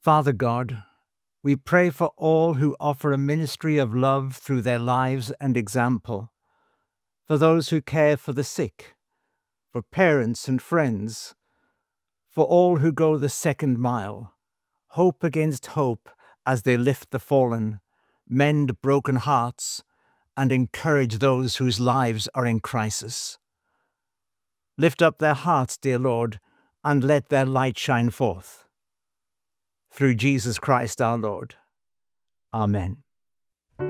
Father God, we pray for all who offer a ministry of love through their lives and example, for those who care for the sick, for parents and friends, for all who go the second mile, hope against hope as they lift the fallen, mend broken hearts, and encourage those whose lives are in crisis. Lift up their hearts, dear Lord, and let their light shine forth. Through Jesus Christ our Lord. Amen.